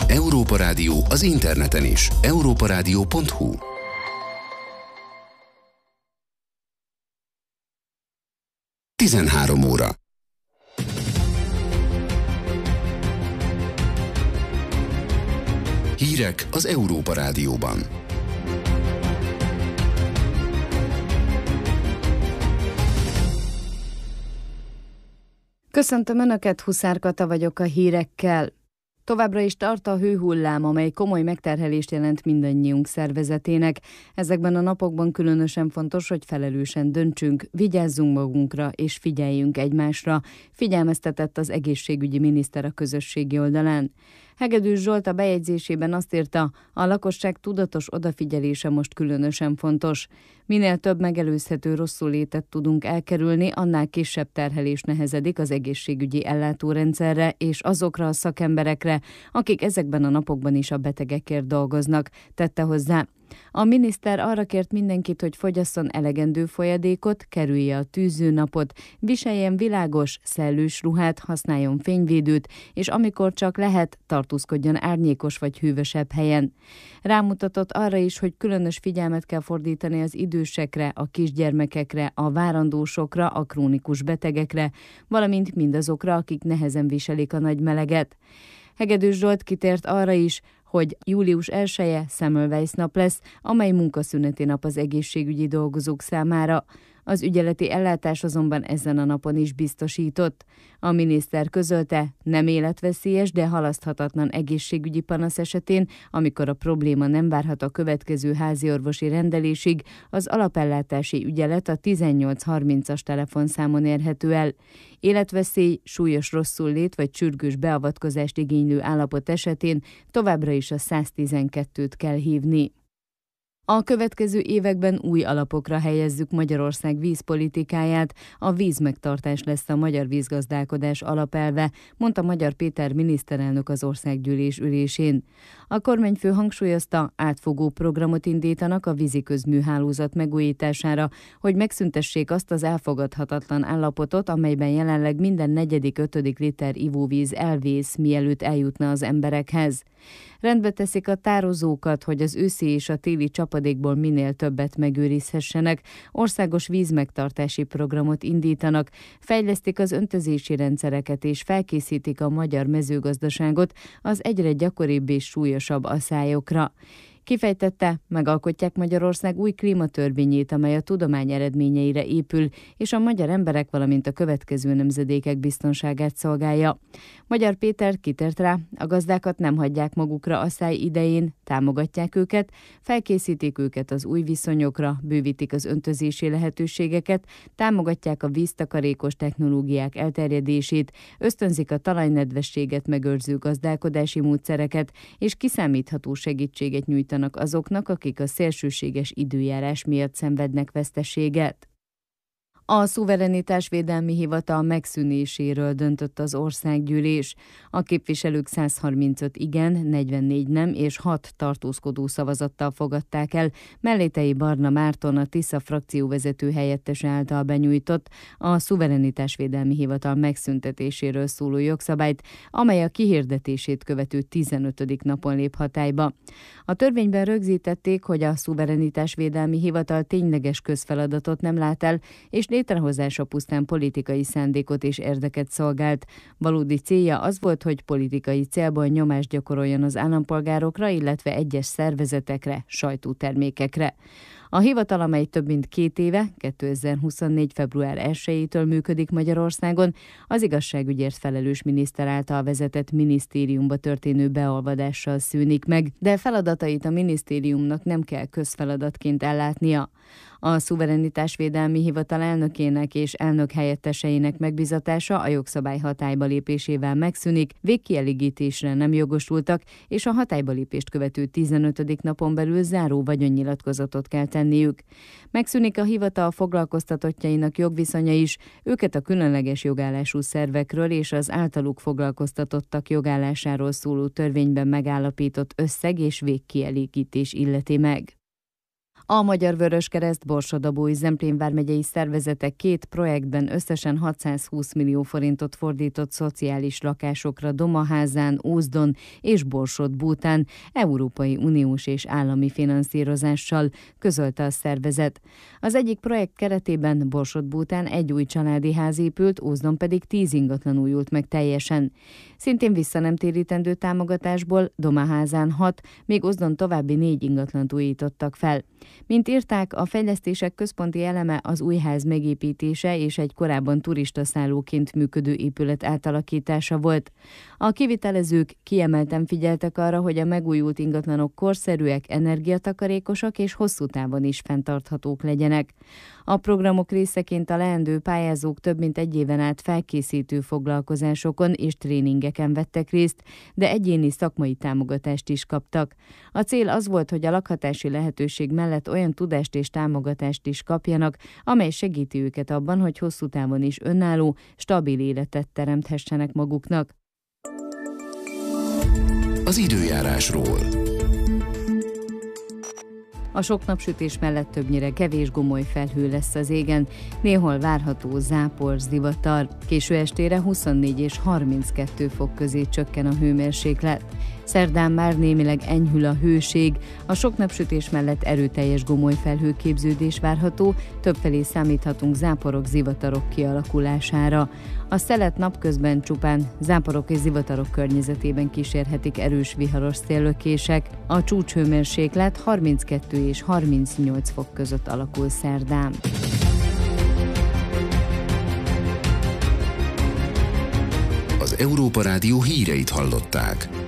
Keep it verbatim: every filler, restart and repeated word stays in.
Európa Rádió az interneten is. európa rádió pont hu. tizenhárom óra. Hírek az Európa Rádióban. Köszöntöm Önöket, Huszár Kata vagyok a hírekkel. Továbbra is tart a hőhullám, amely komoly megterhelést jelent mindannyiunk szervezetének. Ezekben a napokban különösen fontos, hogy felelősen döntsünk, vigyázzunk magunkra és figyeljünk egymásra, figyelmeztetett az egészségügyi miniszter a közösségi oldalán. Hegedűs Zsolt a bejegyzésében azt írta, a lakosság tudatos odafigyelése most különösen fontos. Minél több megelőzhető rosszulétet tudunk elkerülni, annál kisebb terhelés nehezedik az egészségügyi ellátórendszerre és azokra a szakemberekre, akik ezekben a napokban is a betegekért dolgoznak, tette hozzá. A miniszter arra kért mindenkit, hogy fogyasszon elegendő folyadékot, kerülje a tűzőnapot, viseljen világos, szellős ruhát, használjon fényvédőt, és amikor csak lehet, tartózkodjon árnyékos vagy hűvösebb helyen. Rámutatott arra is, hogy különös figyelmet kell fordítani az idősekre, a kisgyermekekre, a várandósokra, a krónikus betegekre, valamint mindazokra, akik nehezen viselik a nagy meleget. Hegedűs Zsolt kitért arra is, hogy július elseje Semmelweis nap lesz, amely munkaszüneti nap az egészségügyi dolgozók számára. Az ügyeleti ellátás azonban ezen a napon is biztosított. A miniszter közölte, nem életveszélyes, de halaszthatatlan egészségügyi panasz esetén, amikor a probléma nem várhat a következő háziorvosi rendelésig, az alapellátási ügyelet a tizennyolc harmincas telefonszámon érhető el. Életveszély, súlyos rosszullét vagy sürgős beavatkozást igénylő állapot esetén továbbra is a száztizenkettőt kell hívni. A következő években új alapokra helyezzük Magyarország vízpolitikáját, a vízmegtartás lesz a magyar vízgazdálkodás alapelve, mondta Magyar Péter miniszterelnök az országgyűlés ülésén. A kormányfő hangsúlyozta, átfogó programot indítanak a víziközműhálózat megújítására, hogy megszüntessék azt az elfogadhatatlan állapotot, amelyben jelenleg minden negyedik-ötödik liter ivóvíz elvész, mielőtt eljutna az emberekhez. Rendbe teszik a tározókat, hogy az őszi és a téli csapadékból minél többet megőrizhessenek, országos vízmegtartási programot indítanak, fejlesztik az öntözési rendszereket és felkészítik a magyar mezőgazdaságot az egyre gyakoribb és súlyosabb aszályokra. Kifejtette, megalkotják Magyarország új klímatörvényét, amely a tudomány eredményeire épül, és a magyar emberek, valamint a következő nemzedékek biztonságát szolgálja. Magyar Péter kitért rá, a gazdákat nem hagyják magukra asszály idején, támogatják őket, felkészítik őket az új viszonyokra, bővítik az öntözési lehetőségeket, támogatják a víztakarékos technológiák elterjedését, ösztönzik a talajnedvességet megőrző gazdálkodási módszereket, és kiszámítható segítséget nyújtanak azoknak, akik a szélsőséges időjárás miatt szenvednek veszteséget. A szuverenitásvédelmi hivatal megszűnéséről döntött az országgyűlés. A képviselők száz harmincöt igen, negyvennégy nem és hat tartózkodó szavazattal fogadták el Mellétei Barna Márton, a Tisza frakcióvezető helyettese által benyújtott a szuverenitásvédelmi hivatal megszüntetéséről szóló jogszabályt, amely a kihirdetését követő tizenötödik napon lép hatályba. A törvényben rögzítették, hogy a szuverenitásvédelmi hivatal tényleges közfeladatot nem lát el, és létrehozása pusztán politikai szándékot és érdeket szolgált. Valódi célja az volt, hogy politikai célból nyomást gyakoroljon az állampolgárokra, illetve egyes szervezetekre, sajtótermékekre. A hivatal, amely több mint két éve, kétezer-huszonnégy. február elsejétől működik Magyarországon, az igazságügyért felelős miniszter által vezetett minisztériumba történő beolvadással szűnik meg, de feladatait a minisztériumnak nem kell közfeladatként ellátnia. A szuverenitásvédelmi hivatal elnökének és elnök helyetteseinek megbizatása a jogszabály hatályba lépésével megszűnik, végkielégítésre nem jogosultak, és a hatályba lépést követő tizenötödik napon belül záró vagyonnyilatkozatot kell tenniük. Megszűnik a hivatal foglalkoztatottjainak jogviszonya is, őket a különleges jogállású szervekről és az általuk foglalkoztatottak jogállásáról szóló törvényben megállapított összeg és végkielégítés illeti meg. A Magyar Vöröskereszt, Borsod-Abaúj Zemplén vármegyei szervezetek két projektben összesen hatszázhúsz millió forintot fordított szociális lakásokra Domaházán, Ózdon és Borsod-Bútán Európai Uniós és állami finanszírozással, közölte a szervezet. Az egyik projekt keretében Borsod-Bútán egy új családi ház épült, Ózdon pedig tíz ingatlan újult meg teljesen. Szintén visszanemtérítendő támogatásból Domaházán hat, még Ózdon további négy ingatlant újítottak fel. Mint írták, a fejlesztések központi eleme az új ház megépítése és egy korábban turistaszállóként működő épület átalakítása volt. A kivitelezők kiemelten figyeltek arra, hogy a megújult ingatlanok korszerűek, energiatakarékosak és hosszú távon is fenntarthatók legyenek. A programok részeként a leendő pályázók több mint egy éven át felkészítő foglalkozásokon és tréningeken vettek részt, de egyéni szakmai támogatást is kaptak. A cél az volt, hogy a lakhatási lehetőség mellett olyan tudást és támogatást is kapjanak, amely segíti őket abban, hogy hosszú távon is önálló, stabil életet teremthessenek maguknak. Az időjárásról. A sok napsütés mellett többnyire kevés gomoly felhő lesz az égen, néhol várható zápor, zivatar. Késő estére huszonnégy és harminckettő fok közé csökken a hőmérséklet. Szerdán már némileg enyhül a hőség, a sok napsütés mellett erőteljes gomoly felhőképződés várható, többfelé számíthatunk záporok, zivatarok kialakulására. A szelet napközben csupán záporok és zivatarok környezetében kísérhetik erős viharos széllökések. A csúcshőmérséklet harminckettő és harmincnyolc fok között alakul szerdán. Az Európa Rádió híreit hallották.